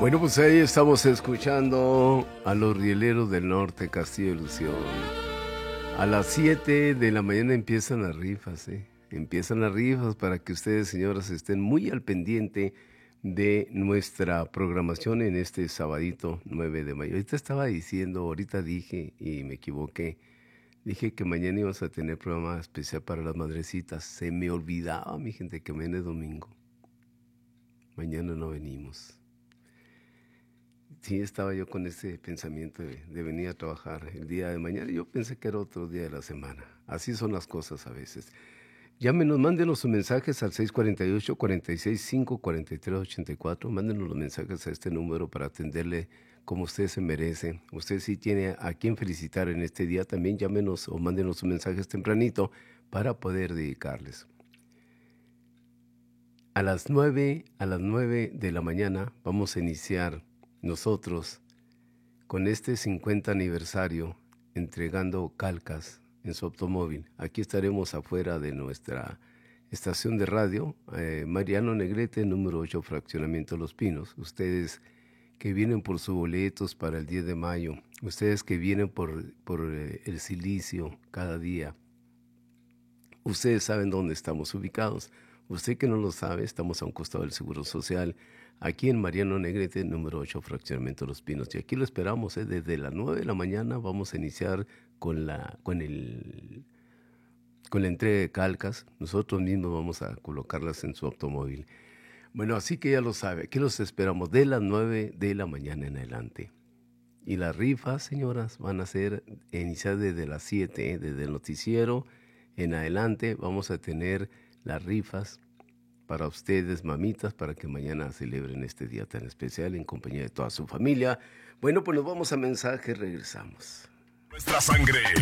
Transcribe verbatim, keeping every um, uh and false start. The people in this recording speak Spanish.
Bueno, pues ahí estamos escuchando a los Rieleros del Norte, Castillo Ilusión. A las siete de la mañana empiezan las rifas, ¿eh? Empiezan las rifas para que ustedes, señoras, estén muy al pendiente de nuestra programación en este sabadito nueve de mayo. Ahorita estaba diciendo, ahorita dije y me equivoqué. Dije que mañana íbamos a tener programa especial para las madrecitas. Se me olvidaba, mi gente, que mañana es domingo. Mañana no venimos. Sí, estaba yo con ese pensamiento de, de venir a trabajar el día de mañana. Yo pensé que era otro día de la semana. Así son las cosas a veces. Llámenos, mándenos sus mensajes al seis cuatro ocho, cuatro seis cinco, cuatro tres ocho cuatro. Mándenos los mensajes a este número para atenderle como usted se merece. Usted sí tiene a quien felicitar en este día. También llámenos o mándenos sus mensajes tempranito para poder dedicarles. A las nueve, a las nueve de la mañana vamos a iniciar nosotros con este cincuenta aniversario entregando calcas en su automóvil. Aquí estaremos afuera de nuestra estación de radio, eh, Mariano Negrete, número ocho, Fraccionamiento Los Pinos. Ustedes que vienen por sus boletos para el diez de mayo, ustedes que vienen por, por eh, el silicio cada día, ustedes saben dónde estamos ubicados. Usted que no lo sabe, estamos a un costado del Seguro Social, aquí en Mariano Negrete, número ocho, Fraccionamiento Los Pinos. Y aquí lo esperamos, ¿eh? Desde las nueve de la mañana vamos a iniciar con la, con el, con la entrega de calcas. Nosotros mismos vamos a colocarlas en su automóvil. Bueno, así que ya lo sabe, aquí los esperamos de las nueve de la mañana en adelante. Y las rifas, señoras, van a ser iniciadas desde las siete, ¿eh? Desde el noticiero en adelante vamos a tener las rifas para ustedes, mamitas, para que mañana celebren este día tan especial en compañía de toda su familia. Bueno, pues nos vamos a mensaje, regresamos. Nuestra sangre